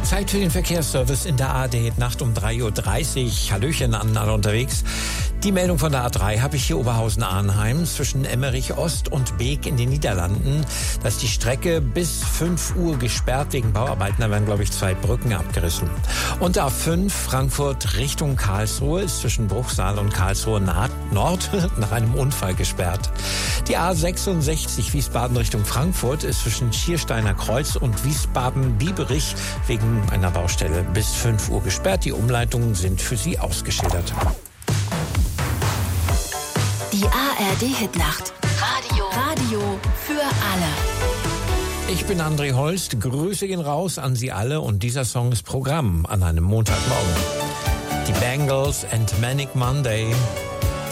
Zeit für den Verkehrsservice in der ARD Nacht um 3:30 Uhr. Hallöchen an alle unterwegs. Die Meldung von der A3 habe ich hier Oberhausen-Arnheim zwischen Emmerich Ost und Beek in den Niederlanden. Da ist die Strecke bis 5 Uhr gesperrt wegen Bauarbeiten. Da werden, glaube ich, 2 Brücken abgerissen. Und der A5 Frankfurt Richtung Karlsruhe ist zwischen Bruchsal und Karlsruhe Nord nach einem Unfall gesperrt. Die A66 Wiesbaden Richtung Frankfurt ist zwischen Schiersteiner Kreuz und Wiesbaden-Bieberich wegen einer Baustelle bis 5 Uhr gesperrt. Die Umleitungen sind für Sie ausgeschildert. Die ARD-Hitnacht. Radio für alle. Ich bin André Holst. Grüße gehen raus an Sie alle und dieser Song ist Programm an einem Montagmorgen. Die Bangles and Manic Monday.